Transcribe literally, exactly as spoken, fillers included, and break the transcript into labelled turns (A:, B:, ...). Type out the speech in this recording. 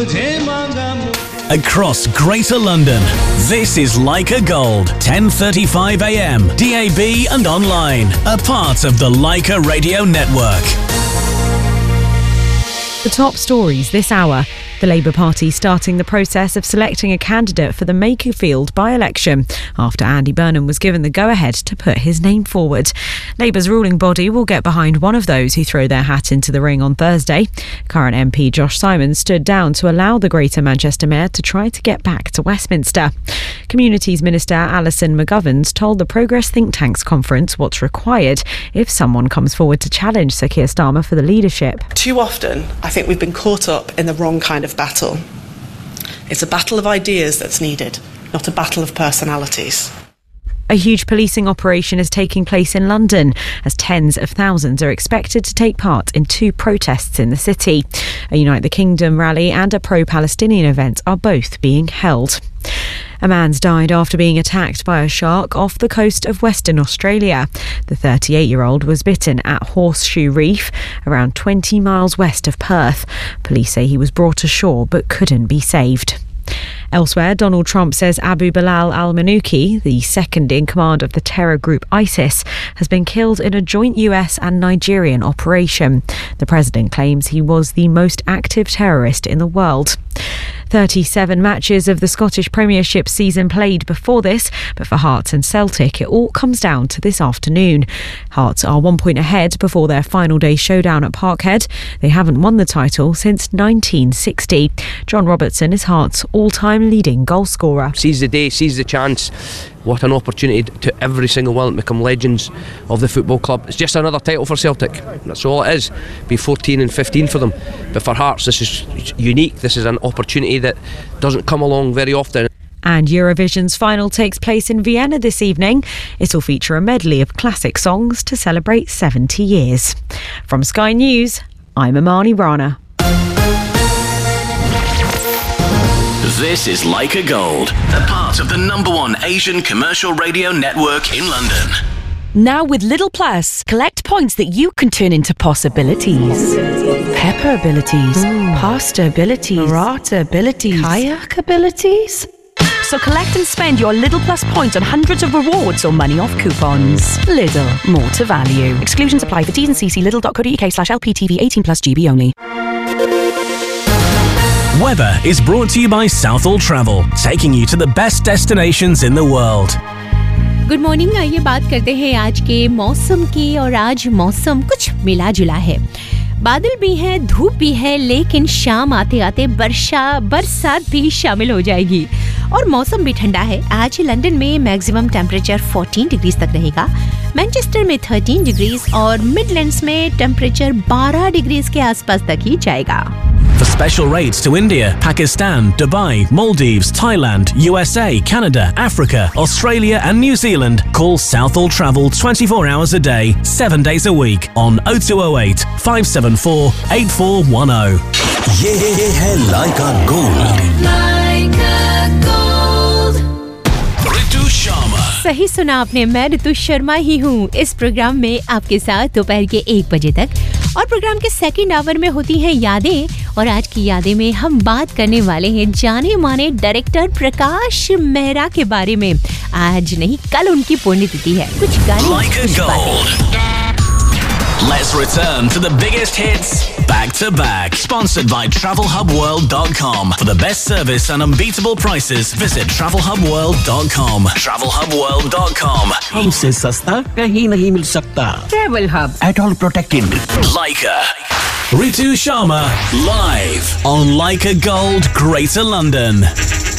A: Across Greater London, this is Leica Gold, ten thirty-five a m, D A B and online, a part of the Leica Radio Network.
B: The top stories this hour. The Labour Party starting the process of selecting a candidate for the Makerfield by-election after Andy Burnham was given the go-ahead to put his name forward. Labour's ruling body will get behind one of those who throw their hat into the ring on Thursday. Current M P Josh Simons stood down to allow the Greater Manchester Mayor to try to get back to Westminster. Communities Minister Alison McGovern told the Progress Think Tank's conference what's required if someone comes forward to challenge Sir Keir Starmer for the leadership.
C: Too often, I think we've been caught up in the wrong kind of battle. It's a battle of ideas that's needed, not a battle of personalities.
B: A huge policing operation is taking place in London as tens of thousands are expected to take part in two protests in the city. A Unite the Kingdom rally and a pro-Palestinian event are both being held. A man's died after being attacked by a shark off the coast of Western Australia. The thirty-eight-year-old was bitten at Horseshoe Reef, around twenty miles west of Perth. Police say he was brought ashore but couldn't be saved. Elsewhere, Donald Trump says Abu Bilal al-Manuki, the second in command of the terror group ISIS, has been killed in a joint U S and Nigerian operation. The president claims he was the most active terrorist in the world. thirty-seven matches of the Scottish Premiership season played before this, but for Hearts and Celtic it all comes down to this afternoon. Hearts are one point ahead before their final day showdown at Parkhead. They haven't won the title since nineteen sixty. John Robertson is Hearts' all-time leading goal scorer.
D: Seize the day, seize the chance. What an opportunity to every single one to become legends of the football club. It's just another title for Celtic. That's all it is. Be fourteen and fifteen for them. But for Hearts, this is unique. This is an opportunity that doesn't come along very often.
B: And Eurovision's final takes place in Vienna this evening. It'll feature a medley of classic songs to celebrate seventy years. From Sky News, I'm Amani Rana.
A: This is Leica Gold, a part of the number one Asian commercial radio network in London.
E: Now with Lidl Plus, collect points that you can turn into possibilities. Pepper abilities, Ooh. Pasta abilities, Burrata abilities, kayak abilities. So collect and spend your Lidl Plus points on hundreds of rewards or money off coupons. Lidl, more to value. Exclusions apply for T's and C's. Lidl.co.uk slash LPTV eighteen plus G B only.
A: Weather is brought to you by Southall Travel, taking you to the best destinations in the world.
F: Good morning. आइए बात करते हैं आज के मौसम की. और आज मौसम कुछ मिला जुला है. बादल भी है, धूप भी है, लेकिन शाम आते आते वर्षा बरसात भी शामिल हो जाएगी और मौसम भी ठंडा है. आज लंदन में मैक्सिमम टेम्परेचर चौदह डिग्री तक रहेगा, मैनचेस्टर में तेरह डिग्री और मिडलैंड्स में टेम्परेचर बारह डिग्री के आसपास तक ही जाएगा.
A: For special rates to India, Pakistan, Dubai, Maldives, Thailand, U S A, Canada, Africa, Australia and New Zealand, call Southall Travel twenty-four hours a day, seven days a week on oh two oh eight, five seven four, eight four one oh.
G: ये है Leica Gold.
F: Leica Gold.
A: Ritu Sharma.
F: सही सुना आपने. मैं ऋतु शर्मा ही हूँ इस programme में आपके साथ दोपहर के एक बजे तक. और प्रोग्राम के सेकंड आवर में होती हैं यादें. और आज की यादें में हम बात करने वाले हैं जाने माने डायरेक्टर प्रकाश मेहरा के बारे में. आज नहीं, कल उनकी पुण्यतिथि है. कुछ गाने.
A: Let's return to the biggest hits back to back. Sponsored by travel hub world dot com. For the best service and unbeatable prices, visit travel hub world dot com. travel hub world dot com.
H: हमसे सस्ता कहीं नहीं मिल सकता.
E: Travel Hub.
H: At all protected.
A: Leica. Ritu Sharma live on Leica Gold, Greater London.